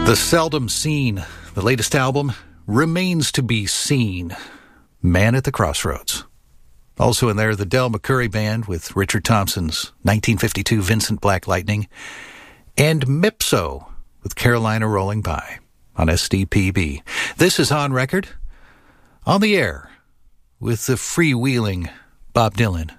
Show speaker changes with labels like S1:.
S1: The Seldom Seen, the latest album, Remains to be Seen, Man at the Crossroads. Also in there, the Del McCoury Band with Richard Thompson's 1952 Vincent Black Lightning, and Mipso with Carolina Rolling By on SDPB. This is On Record, on the air, with the freewheeling Bob Dylan.